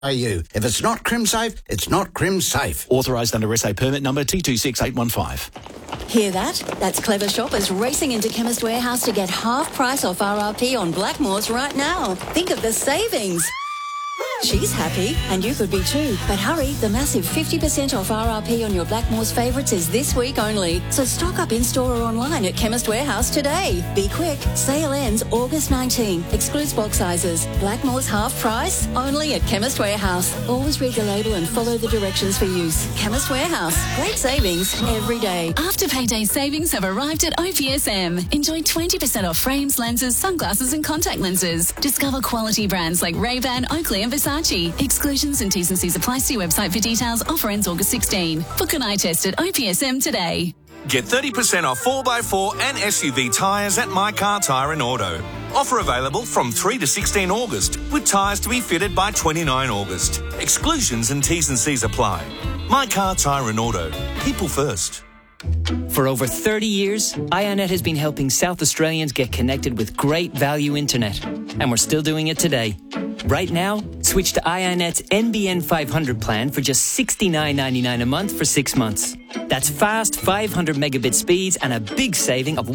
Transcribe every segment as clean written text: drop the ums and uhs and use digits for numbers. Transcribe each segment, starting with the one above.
If it's not CrimSafe, it's not CrimSafe. Authorised under SA permit number T26815. Hear that? That's clever shoppers racing into Chemist Warehouse to get half price off RRP on Blackmores right now. Think of the savings. She's happy, and you could be too. But hurry, the massive 50% off RRP on your Blackmores favourites is this week only. So stock up in-store or online at Chemist Warehouse today. Be quick. Sale ends August 19. Excludes bulk sizes. Blackmores half price, only at Chemist Warehouse. Always read the label and follow the directions for use. Chemist Warehouse. Great savings every day. After payday savings have arrived at OPSM. Enjoy 20% off frames, lenses, sunglasses and contact lenses. Discover quality brands like Ray-Ban, Oakley and Versace. Exclusions and T's and C's apply. See website for details. Offer ends August 16. Book an eye test at OPSM today. Get 30% off 4x4 and SUV tyres at My Car Tyre and Auto. Offer available from 3 to 16 August, with tyres to be fitted by 29 August. Exclusions and T's and C's apply. My Car Tyre and Auto. People first. For over 30 years, IONET has been helping South Australians get connected with great value internet. And we're still doing it today. Right now, switch to IONET's NBN 500 plan for just $69.99 a month for 6 months. That's fast 500 megabit speeds and a big saving of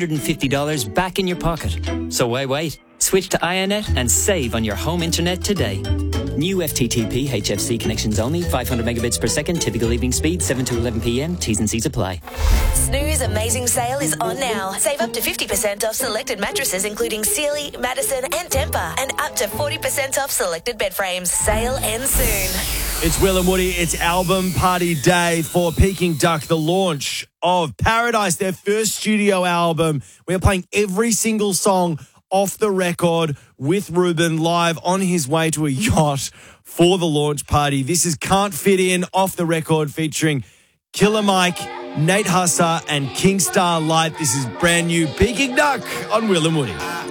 $150 back in your pocket. So why wait? Switch to IONET and save on your home internet today. New FTTP HFC connections only, 500 megabits per second, typical evening speed, 7 to 11 p.m. T's and C's apply. Snooze Amazing Sale is on now. Save up to 50% off selected mattresses including Sealy, Madison and Tempur, and up to 40% off selected bed frames. Sale ends soon. It's Will and Woody. It's album party day for Peking Duck, the launch of Paradise, their first studio album. We are playing every single song off the record with Ruben live on his way to a yacht for the launch party. This is Can't Fit In off the record featuring Killer Mike, Nate Hussar and King Starlight. This is brand new Peking Duck on Will and Woody.